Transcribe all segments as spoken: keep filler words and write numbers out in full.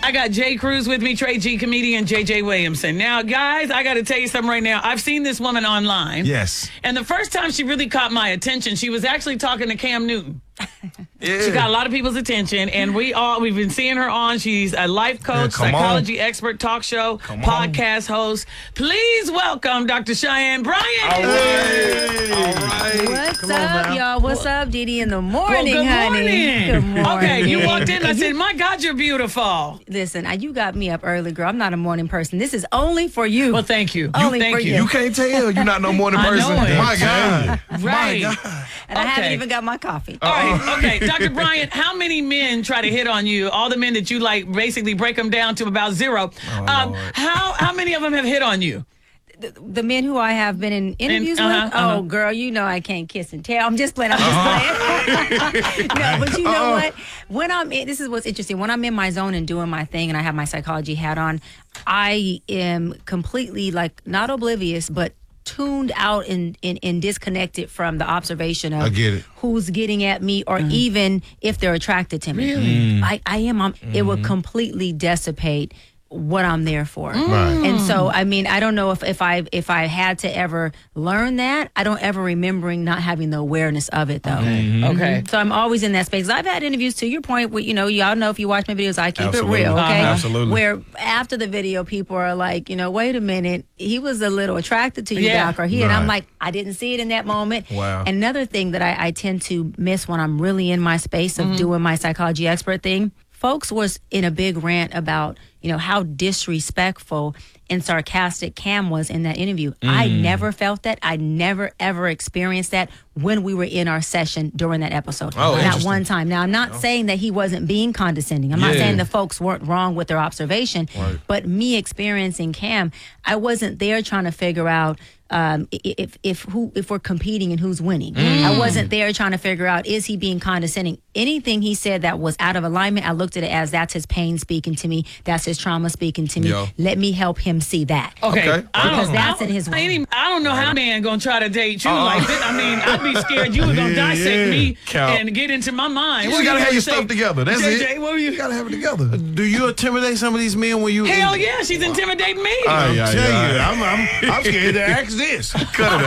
I got Jay Cruz with me, Trey G, comedian J J Williamson. Now, guys, I got to tell you something right now. I've seen this woman online. Yes. And the first time she really caught my attention, she was actually talking to Cam Newton. Yeah. She got a lot of people's attention, and we all we've been seeing her on. She's a life coach, Yeah, psychology on. expert, talk show, Come podcast on. host. Please welcome Doctor Cheyenne Bryant. All right. All right. What's Come on, up, man. y'all? What's up, Didi? In the morning, Well, good honey. morning. Good morning. Okay, you walked in. I said, "My God, you're beautiful." Listen, I- you got me up early, girl. I'm not a morning person. This is only for you. Well, thank you. Only thank for you. you. You can't tell you're not no morning I know person. it. My God. Right. My God. and I haven't okay. even got my coffee. All right, okay, Doctor Bryant, how many men try to hit on you? All the men that you like, basically break them down to about zero. Oh, um, Lord. how how many of them have hit on you? The, the men who I have been in interviews uh-huh, with, uh-huh. oh, girl, you know I can't kiss and tell. I'm just playing. I'm just playing. No, but you know Uh-uh. what? When I'm in, this is what's interesting. When I'm in my zone and doing my thing and I have my psychology hat on, I am completely like not oblivious, but tuned out and, and, and disconnected from the observation of I get it. who's getting at me or even if they're attracted to me. Really? I, I am. I'm, It would completely dissipate what I'm there for. Right. And so, I mean, I don't know if, if I if I had to ever learn that. I don't ever remembering not having the awareness of it, though. Okay. So I'm always in that space. I've had interviews, to your point, where, you know, y'all know if you watch my videos, I keep Absolutely. it real, okay? Uh-huh. Absolutely. Where after the video, people are like, you know, wait a minute, he was a little attracted to you, Yeah. Doc, or he, and I'm Right. like, I didn't see it in that moment. Wow. Another thing that I, I tend to miss when I'm really in my space of doing my psychology expert thing, folks was in a big rant about, you know, how disrespectful and sarcastic Cam was in that interview. I never felt that. I never, ever experienced that when we were in our session during that episode. Oh, Not interesting. one time. Now, I'm not saying that he wasn't being condescending. I'm not Yeah. saying the folks weren't wrong with their observation. Right. But me experiencing Cam, I wasn't there trying to figure out um, i- if if who if we're competing and who's winning. I wasn't there trying to figure out, is he being condescending. Anything he said that was out of alignment, I looked at it as that's his pain speaking to me. That's his trauma speaking to me. Yeah. Let me help him see that. Okay. Okay. I don't, Because that's I don't- in his I, ain't even- I don't know how a man gonna try to date you Uh-uh. like this. I mean, I'd be scared you were gonna Yeah, dissect yeah. me Cal. and get into my mind. You What just were gotta have gonna your say? stuff together. That's J it. J, what were you? You gotta have it together. Do you intimidate some of these men when you? Hell yeah, she's intimidating me. All I'm right, telling yeah, you, yeah. I'm, I'm, I'm scared to ask this. Cut it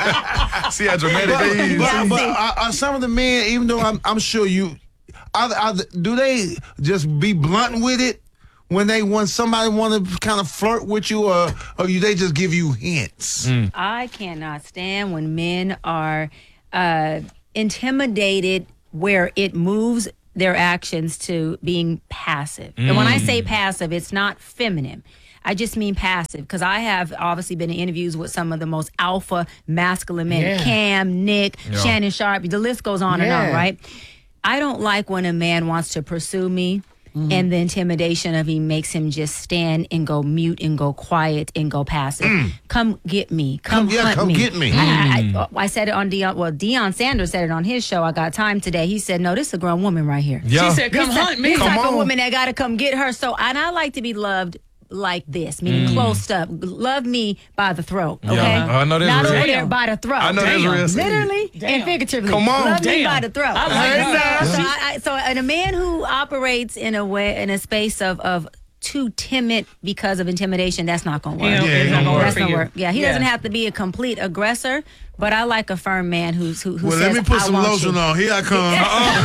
out. See how dramatic But, they is. but, but are, are some of the men, even though I'm, I'm sure you, are, are, do they just be blunt with it when they want somebody want to kind of flirt with you, or or you they just give you hints? I cannot stand when men are uh, intimidated where it moves their actions to being passive. And when I say passive, it's not feminine. I just mean passive because I have obviously been in interviews with some of the most alpha masculine men. Yeah. Cam, Nick, Yeah. Shannon Sharp, the list goes on and Yeah. on, right? I don't like when a man wants to pursue me and the intimidation of he makes him just stand and go mute and go quiet and go passive. Come get me. Come, Come- yeah, hunt come me. get me. I, I, I, I said it on Deion. Well, Deion Sanders said it on his show. I Got Time today. He said, no, this is a grown woman right here. Yeah. She said, "Come This hunt me." This type Come of on. woman that got to come get her. So, and I like to be loved like this, meaning close up. Love me by the throat, okay? Yeah. I know that's Not real. over there Damn. by the throat. I know that's Damn. real. Literally Damn. and figuratively. Come on. Love me Damn. by the throat. I like Hey, her. now. So, I, I, so and a man who operates in a way, in a space of, of too timid because of intimidation, that's not going to work. You know, Yeah, it's not it gonna work That's for not you. work. Yeah, he Yeah. doesn't have to be a complete aggressor, but I like a firm man who's who, who Well, says, let me put I some want lotion you. on. Here I come.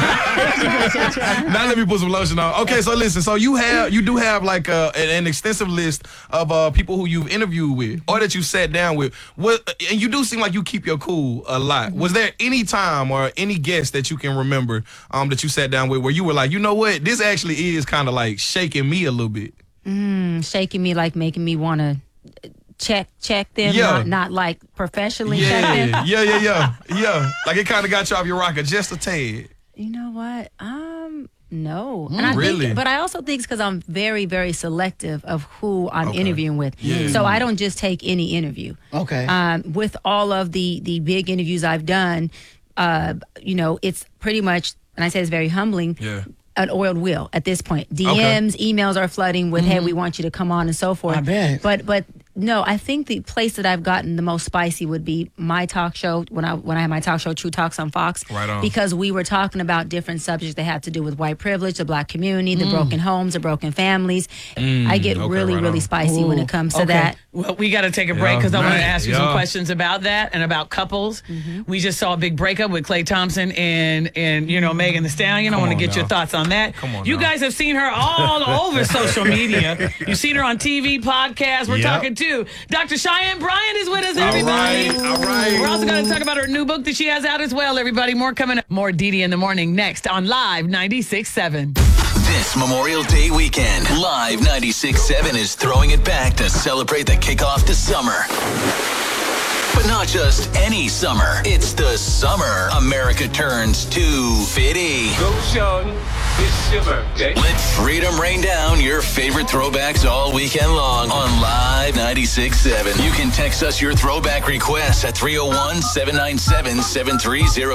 Now let me put some lotion on. Okay, so listen. So you have you do have like a, an, an extensive list of uh, people who you've interviewed with or that you sat down with. What and you do seem like you keep your cool a lot. Was there any time or any guest that you can remember um, that you sat down with where you were like, you know what, this actually is kind of like shaking me a little bit? Shaking me, like making me want to check check them, Yeah. not, not like professionally check Yeah, them. yeah, yeah, yeah, yeah. Like it kind of got you off your rocker just a tad. You know what? Um, no. and I really? Think, but I also think it's because I'm very, very selective of who I'm Okay. interviewing with. Yeah. So I don't just take any interview. Okay. Um, with all of the the big interviews I've done, uh, you know, it's pretty much, and I say it's very humbling. Yeah. An oiled wheel at this point. D Ms, Okay. emails are flooding with, "Hey, we want you to come on," and so forth. I bet. But but No, I think the place that I've gotten the most spicy would be my talk show when I when I had my talk show True Talks on Fox. Right on. Because we were talking about different subjects that had to do with white privilege, the black community, the broken homes, the broken families. I get okay, really, right really on. spicy when it comes to Okay. that. Well, we got to take a break because I want to man. ask you some Yeah. questions about that and about couples. We just saw a big breakup with Klay Thompson and and you know Megan Thee Stallion. I Come want to on get now. your thoughts on that. Come on you now. guys have seen her all over social media. You've seen her on T V, podcasts. We're Yep. talking to Doctor Cheyenne Bryant is with us. All Everybody. right, all right. We're also going to talk about her new book that she has out as well. Everybody, more coming up. More Didi in the morning next on Live ninety-six point seven. This Memorial Day weekend, Live ninety-six point seven is throwing it back to celebrate the kickoff to summer. But not just any summer. It's the summer America turns to Fitty. Go, Sean. It's your birthday. Let freedom rain down your favorite throwbacks all weekend long on Live ninety-six point seven. You can text us your throwback requests at three oh one, seven nine seven, seven three zero